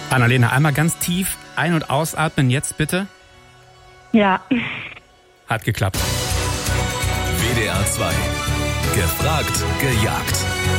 Annalena, einmal ganz tief ein- und ausatmen, jetzt bitte. Ja. Hat geklappt. WDR 2. Gefragt, gejagt.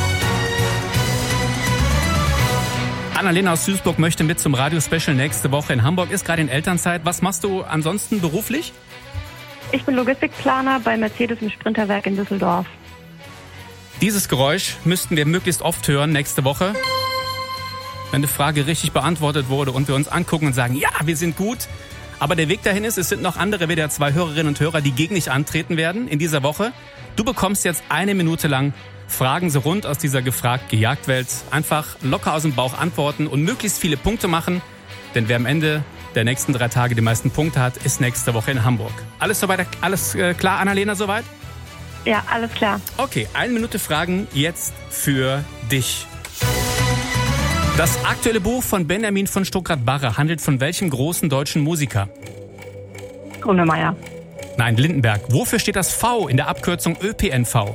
Annalena aus Duisburg möchte mit zum Radio-Special nächste Woche in Hamburg, ist gerade in Elternzeit. Was machst du ansonsten beruflich? Ich bin Logistikplaner bei Mercedes im Sprinterwerk in Düsseldorf. Dieses Geräusch müssten wir möglichst oft hören nächste Woche, wenn eine Frage richtig beantwortet wurde und wir uns angucken und sagen, ja, wir sind gut. Aber der Weg dahin ist, es sind noch andere WDR 2 Hörerinnen und Hörer, die gegen dich antreten werden in dieser Woche. Du bekommst jetzt 1 Minute lang Fragen so rund aus dieser Gefragt-Gejagt-Welt. Einfach locker aus dem Bauch antworten und möglichst viele Punkte machen. Denn wer am Ende der nächsten 3 Tage die meisten Punkte hat, ist nächste Woche in Hamburg. Alles soweit, alles klar, Annalena, soweit? Ja, alles klar. Okay, 1 Minute Fragen jetzt für dich. Das aktuelle Buch von Benjamin von Stuckrad-Barre handelt von welchem großen deutschen Musiker? Grönemeyer. Nein, Lindenberg. Wofür steht das V in der Abkürzung ÖPNV?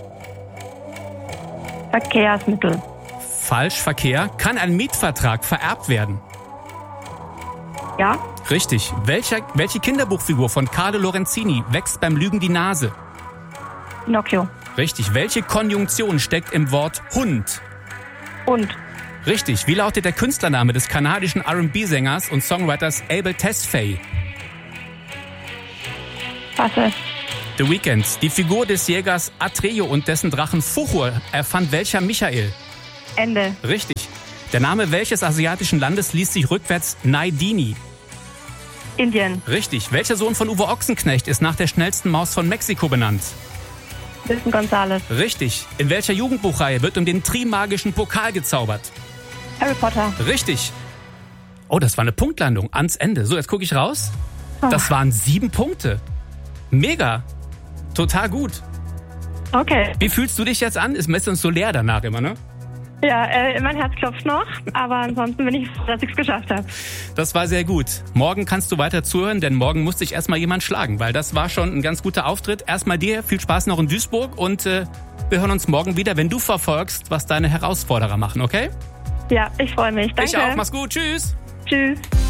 Verkehrsmittel. Falsch, Verkehr. Kann ein Mietvertrag vererbt werden? Ja. Richtig. Welche Kinderbuchfigur von Carlo Lorenzini wächst beim Lügen die Nase? Pinocchio. Richtig. Welche Konjunktion steckt im Wort Hund? Und Richtig. Wie lautet der Künstlername des kanadischen R&B-Sängers und Songwriters Abel Tesfaye? Passe. The Weeknd. Die Figur des Jägers Atreyo und dessen Drachen Fuchur erfand welcher Michael? Ende. Richtig. Der Name welches asiatischen Landes liest sich rückwärts Naidini? Indien. Richtig. Welcher Sohn von Uwe Ochsenknecht ist nach der schnellsten Maus von Mexiko benannt? Wilson Gonzales. Richtig. In welcher Jugendbuchreihe wird um den Trimagischen Pokal gezaubert? Harry Potter. Richtig. Oh, das war eine Punktlandung ans Ende. So, jetzt gucke ich raus. Das waren 7 Punkte. Mega. Total gut. Okay. Wie fühlst du dich jetzt an? Ist meistens so leer danach immer, ne? Ja, mein Herz klopft noch, aber ansonsten bin ich froh, dass ich es geschafft habe. Das war sehr gut. Morgen kannst du weiter zuhören, denn morgen musste ich erstmal jemand schlagen, weil das war schon ein ganz guter Auftritt. Erstmal dir viel Spaß noch in Duisburg und wir hören uns morgen wieder, wenn du verfolgst, was deine Herausforderer machen, okay? Ja, ich freue mich. Danke. Ich auch. Mach's gut. Tschüss. Tschüss.